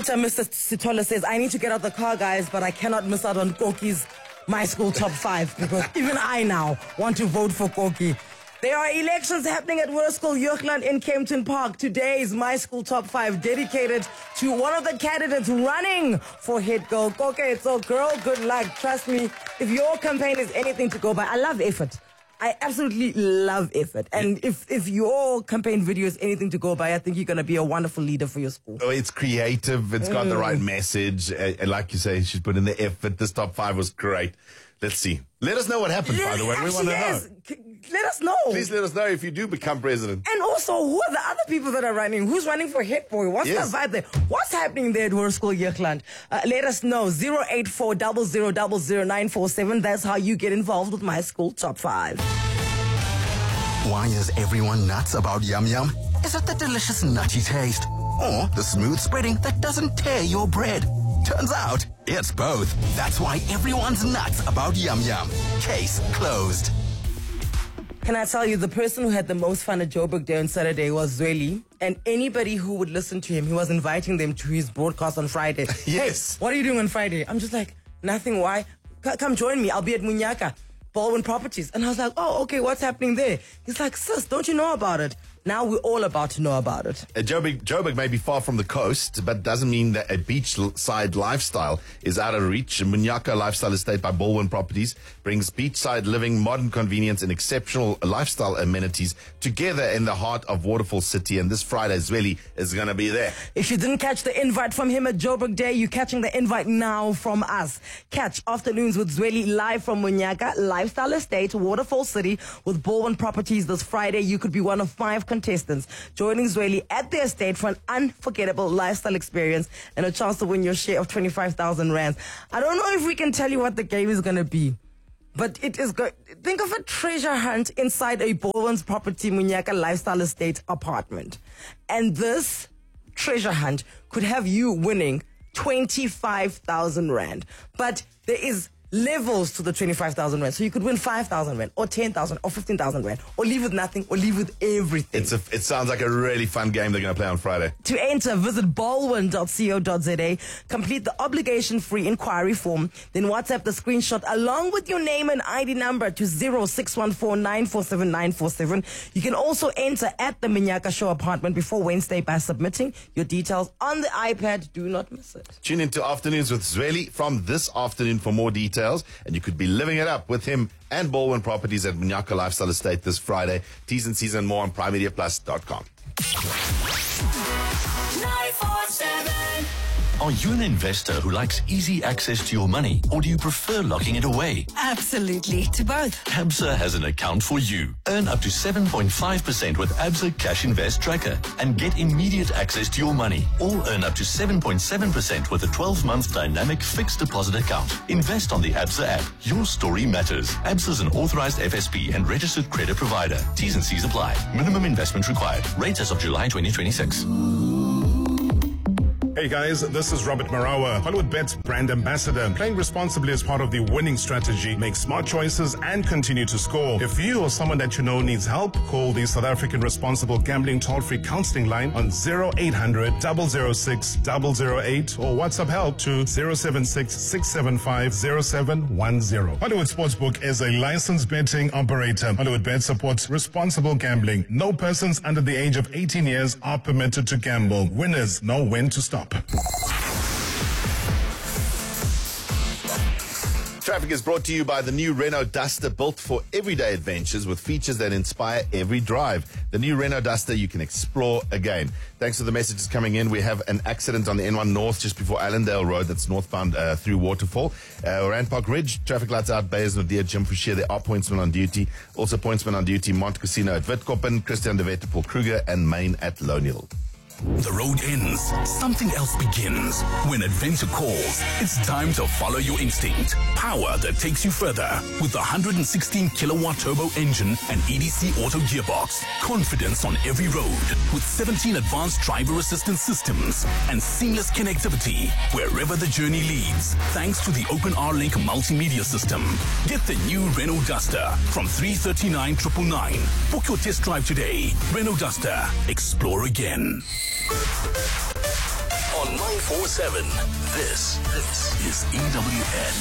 Mr. Sitola says, I need to get out the car, guys, but I cannot miss out on Koki's My School Top 5 because even I now want to vote for Koki. There are elections happening at Hoërskool Jeugland in Kempton Park. Today is My School Top 5 dedicated to one of the candidates running for head girl. Koki, so girl, good luck. Trust me, if your campaign is anything to go by, I love effort. I absolutely love effort. And if your campaign video is anything to go by, I think you're going to be a wonderful leader for your school. Oh, it's creative. It's got the right message. And like you say, she's put in the effort. This top 5 was great. Let's see. Let us know what happened, by the way. We want to know. Let us know. Please let us know if you do become president. And also, who are the other people that are running? Who's running for head boy? What's the vibe there? What's happening there at Hoërskool Jeugland? Let us know. 084 00 947. That's how you get involved with My School Top 5. Why is everyone nuts about Yum Yum? Is it the delicious nutty taste? Or the smooth spreading that doesn't tear your bread? Turns out, it's both. That's why everyone's nuts about Yum Yum. Case closed. Can I tell you, the person who had the most fun at Joburg Day on Saturday was Zweli. And anybody who would listen to him, he was inviting them to his broadcast on Friday. Yes. Hey, what are you doing on Friday? I'm just like, nothing. Why? Come join me. I'll be at Munyaka, Baldwin Properties. And I was like, oh, okay, what's happening there? He's like, sis, don't you know about it? Now we're all about to know about it. Joburg may be far from the coast, but doesn't mean that a beachside lifestyle is out of reach. Munyaka Lifestyle Estate by Baldwin Properties brings beachside living, modern convenience, and exceptional lifestyle amenities together in the heart of Waterfall City. And this Friday, Zweli is going to be there. If you didn't catch the invite from him at Joburg Day, you're catching the invite now from us. Catch Afternoons with Zweli live from Munyaka Lifestyle Estate, Waterfall City with Baldwin Properties this Friday. You could be one of 5 contestants joining Zweli at their estate for an unforgettable lifestyle experience and a chance to win your share of 25,000 rands. I don't know if we can tell you what the game is going to be, but it is good. Think of a treasure hunt inside a Baldwin's Property Munyaka Lifestyle Estate apartment. And this treasure hunt could have you winning 25,000 rand. But there is levels to the 25,000 rand. So you could win 5,000 rand or 10,000 or 15,000 rand or leave with nothing or leave with everything. It sounds like a really fun game they're going to play on Friday. To enter, visit baldwin.co.za, complete the obligation-free inquiry form, then WhatsApp the screenshot along with your name and ID number to 0614947947. You can also enter at the Munyaka Show apartment before Wednesday by submitting your details on the iPad. Do not miss it. Tune into Afternoons with Zweli from this afternoon for more details. And you could be living it up with him and Baldwin Properties at Munyaka Lifestyle Estate this Friday. T's and C's and more on primemediaplus.com. 947. Are you an investor who likes easy access to your money, or do you prefer locking it away? Absolutely, to both. Absa has an account for you. Earn up to 7.5% with Absa Cash Invest Tracker and get immediate access to your money. Or earn up to 7.7% with a 12-month dynamic fixed deposit account. Invest on the Absa app. Your story matters. Absa is an authorized FSP and registered credit provider. T's and C's apply. Minimum investment required. Rates as of July 2026. Hey guys, this is Robert Marawa, Hollywood Bet's brand ambassador. Playing responsibly is part of the winning strategy. Make smart choices and continue to score. If you or someone that you know needs help, call the South African Responsible Gambling Toll-Free Counseling Line on 0800 006 008 or WhatsApp help to 076 675 0710. Hollywood Sportsbook is a licensed betting operator. Hollywood Bet supports responsible gambling. No persons under the age of 18 years are permitted to gamble. Winners know when to stop. Traffic is brought to you by the new Renault Duster, built for everyday adventures with features that inspire every drive. The new Renault Duster, you can explore again. Thanks for the messages coming in. We have an accident on the N1 North just before Allendale Road. That's northbound through Waterfall. Rand Park Ridge, traffic lights out, Bayers Nadir, Jim Fouchier. There are pointsmen on duty. Also pointsmen on duty, Mont Casino at Witkoppen, Christian de Wette, Paul Kruger, and Main at Loniel. The road ends, something else begins. When adventure calls, it's time to follow your instinct. Power that takes you further with the 116 kilowatt turbo engine and EDC auto gearbox. Confidence on every road with 17 advanced driver assistance systems and seamless connectivity wherever the journey leads. Thanks to the OpenR-Link multimedia system. Get the new Renault Duster from 339,999. Book your test drive today. Renault Duster. Explore again. On 947, this is EWN.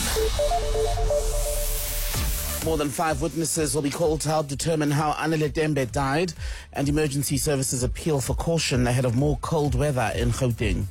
More than 5 witnesses will be called to help determine how Anele Tembe died, and emergency services appeal for caution ahead of more cold weather in Gauteng.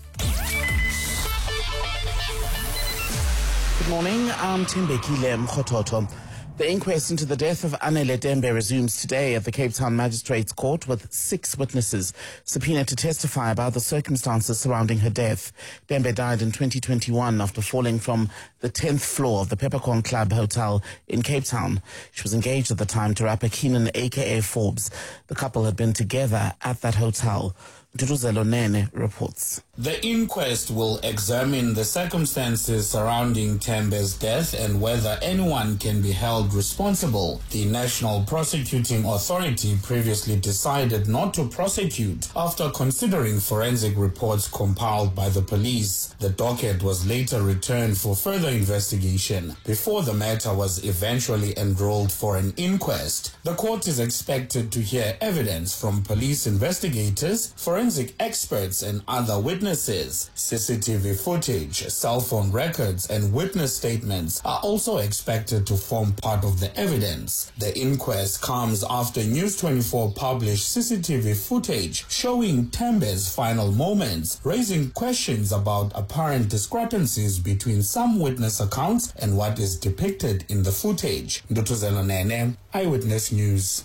Good morning, I'm Timbekile Mkhototo. The inquest into the death of Anele Tembe resumes today at the Cape Town Magistrates Court with 6 witnesses subpoenaed to testify about the circumstances surrounding her death. Tembe died in 2021 after falling from the 10th floor of the Peppercorn Club Hotel in Cape Town. She was engaged at the time to rapper Keenan aka Forbes. The couple had been together at that hotel. Duruzelo Nene reports. The inquest will examine the circumstances surrounding Tembe's death and whether anyone can be held responsible. The National Prosecuting Authority previously decided not to prosecute after considering forensic reports compiled by the police. The docket was later returned for further investigation before the matter was eventually enrolled for an inquest. The court is expected to hear evidence from police investigators, forensic experts and other witnesses. CCTV footage, cell phone records and witness statements are also expected to form part of the evidence. The inquest comes after News 24 published CCTV footage showing Tembe's final moments, raising questions about apparent discrepancies between some witness accounts and what is depicted in the footage. Ndutuzelo Nene, Eyewitness News.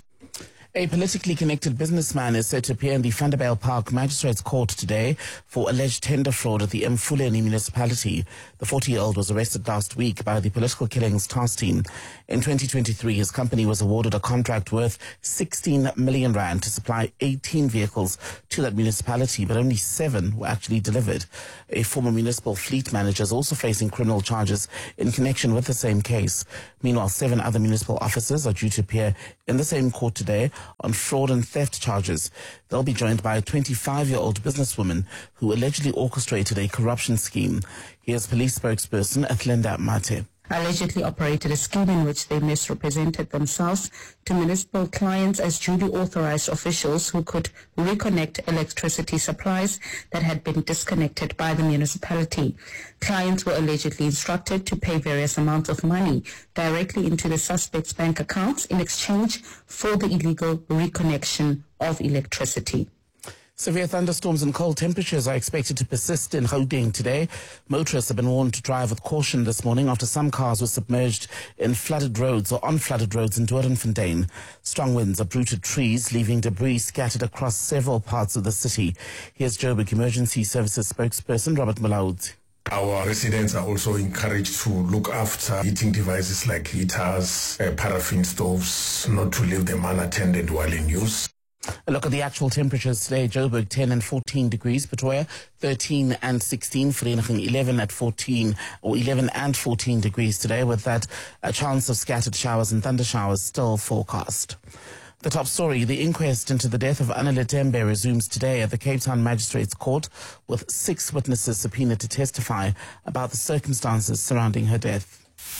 A politically connected businessman is said to appear in the Vanderbijl Park Magistrates Court today for alleged tender fraud at the Mfuleni municipality. The 40-year-old was arrested last week by the Political Killings Task Team. In 2023, his company was awarded a contract worth 16 million rand to supply 18 vehicles to that municipality, but only 7 were actually delivered. A former municipal fleet manager is also facing criminal charges in connection with the same case. Meanwhile, 7 other municipal officers are due to appear in the same court today on fraud and theft charges. They'll be joined by a 25-year-old businesswoman who allegedly orchestrated a corruption scheme. Here's police spokesperson Athlenda Mate. Allegedly operated a scheme in which they misrepresented themselves to municipal clients as duly authorized officials who could reconnect electricity supplies that had been disconnected by the municipality. Clients were allegedly instructed to pay various amounts of money directly into the suspects' bank accounts in exchange for the illegal reconnection of electricity. Severe thunderstorms and cold temperatures are expected to persist in Gauteng today. Motorists have been warned to drive with caution this morning after some cars were submerged in flooded roads or on flooded roads in Doornfontein. Strong winds uprooted trees, leaving debris scattered across several parts of the city. Here's Joburg Emergency Services spokesperson Robert Mulaudzi. Our residents are also encouraged to look after heating devices like heaters, paraffin stoves, not to leave them unattended while in use. A look at the actual temperatures today. Joburg 10 and 14 degrees, Pretoria 13 and 16, Vereeniging 11 at 14 or 11 and 14 degrees today, with that a chance of scattered showers and thunder showers still forecast. The top story, the inquest into the death of Anele Tembe resumes today at the Cape Town Magistrates Court with 6 witnesses subpoenaed to testify about the circumstances surrounding her death.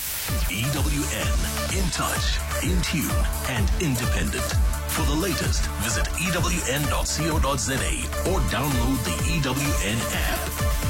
EWN, in touch, in tune and independent. For the latest, visit ewn.co.za or download the EWN app.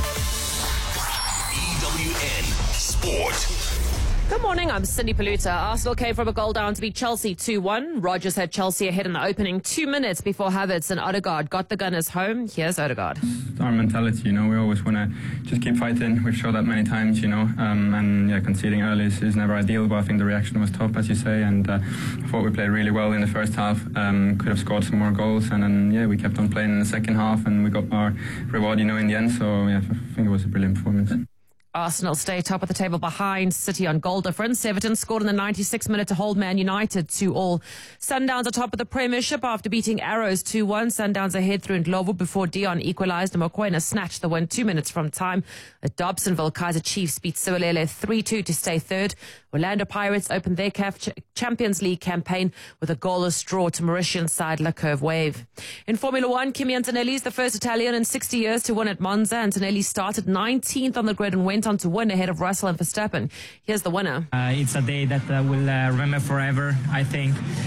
EWN Sport. Good morning, I'm Cindy Paluta. Arsenal came from a goal down to beat Chelsea 2-1. Rodgers had Chelsea ahead in the opening 2 minutes before Havertz and Odegaard got the Gunners home. Here's Odegaard. Our mentality, we always want to just keep fighting. We've showed that many times, and conceding early is never ideal, but I think the reaction was top, as you say, and I thought we played really well in the first half. Could have scored some more goals, and then, we kept on playing in the second half, and we got our reward, in the end, so, I think it was a brilliant performance. Arsenal stay top of the table behind City on goal difference. Everton scored in the 96th minute to hold Man United 2-2. Sundowns are top of the Premiership after beating Arrows 2-1. Sundowns ahead through Ndlovu before Dion equalised and Mokoena snatched the win 2 minutes from time. At Dobsonville, Kaizer Chiefs beat Siwelele 3-2 to stay third. Orlando Pirates opened their Champions League campaign with a goalless draw to Mauritian side La Curve Wave. In Formula One, Kimi Antonelli is the first Italian in 60 years to win at Monza. Antonelli started 19th on the grid and went on to win ahead of Russell and Verstappen. Here's the winner. It's a day that we'll remember forever. I think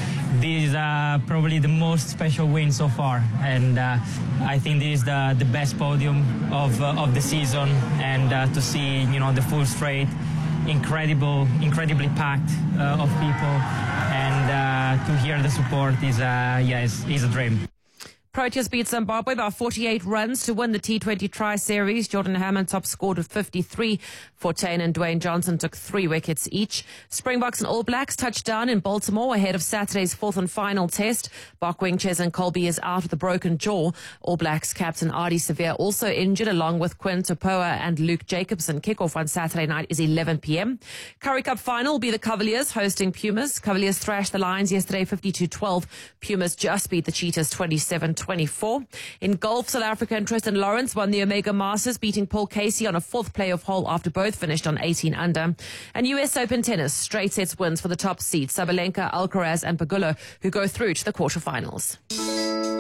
this is probably the most special win so far, and I think this is the best podium of the season. And to see, the full straight, incredibly packed of people, and to hear the support is a dream. Proteas beat Zimbabwe by 48 runs to win the T20 Tri-Series. Jordan Hammond top scored with 53. Fortuin and Dwayne Johnson took 3 wickets each. Springboks and All Blacks touched down in Baltimore ahead of Saturday's fourth and final test. Bokwing Cheslin Kolbe is out with a broken jaw. All Blacks captain Ardie Savea also injured, along with Quinn Topoa and Luke Jacobson. Kickoff on Saturday night is 11 p.m. Currie Cup final will be the Cavaliers hosting Pumas. Cavaliers thrashed the Lions yesterday 52-12. Pumas just beat the Cheetahs 27-24. In golf, South Africa and Tristan Lawrence won the Omega Masters, beating Paul Casey on a fourth playoff hole after both finished on 18 under. And US Open tennis, straight sets wins for the top seeds, Sabalenka, Alcaraz and Pegula, who go through to the quarterfinals.